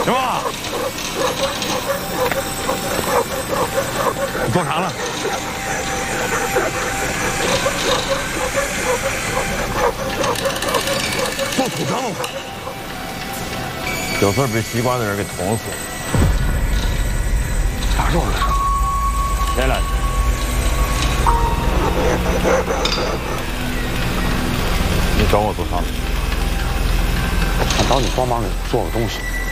是吧？你做啥了？做土豆。有事被西关的人给捅死。啥时候的事？谁来的？你找我做啥？ 我找你帮忙给做个东西。